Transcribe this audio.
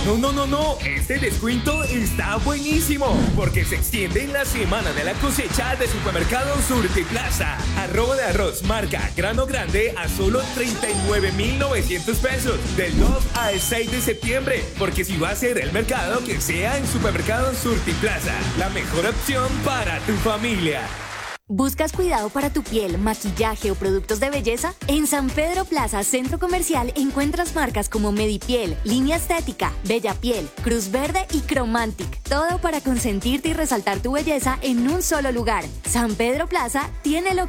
No. Este descuento está buenísimo porque se extiende en la semana de la cosecha de Supermercado Surtiplaza. Arroba de arroz marca grano grande a solo 39,900 pesos del 2 al 6 de septiembre. Porque si va a ser el mercado, que sea en Supermercado Surtiplaza. La mejor opción para tu familia. ¿Buscas cuidado para tu piel, maquillaje o productos de belleza? En San Pedro Plaza Centro Comercial encuentras marcas como Medipiel, Línea Estética, Bella Piel, Cruz Verde y Cromantic. Todo para consentirte y resaltar tu belleza en un solo lugar. San Pedro Plaza tiene lo